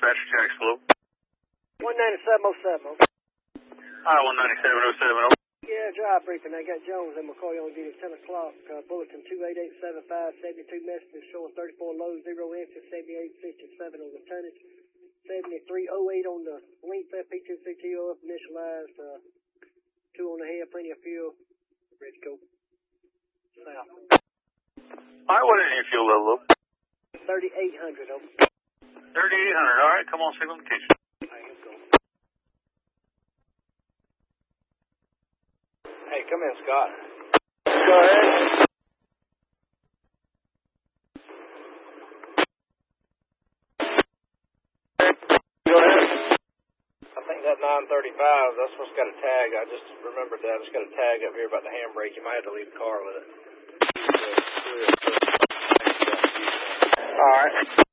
dispatcher, Jack Slope. 19707. Hi, 19707. Yeah, drive briefing. I got Jones and McCoy on duty at 10 o'clock. Bulletin 28875, 72 messages showing 34 low, 0 inches, 7857 on the tonnage, 7308 on the length, FP2CTO up initialized, 2 on the head, plenty of fuel, ready to go south. All right, what is your fuel level? 3,800 over. 3,800, all right, come on, signal indication. All right, let's go. Hey, come in, Scott. Go ahead. Go ahead. I think that 935, that's what's got a tag. I just remembered that. It's got a tag up here about the handbrake. You might have to leave the car with it. All right.